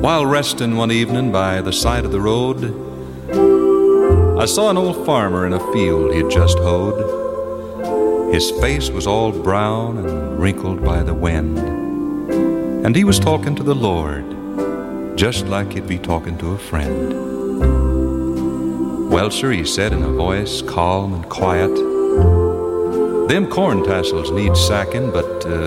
While resting one evening by the side of the road, I saw an old farmer in a field he'd just hoed. His face was all brown and wrinkled by the wind, and he was talking to the Lord, just like he'd be talking to a friend. "Well, sir," he said in a voice calm and quiet, "them corn tassels need sacking, but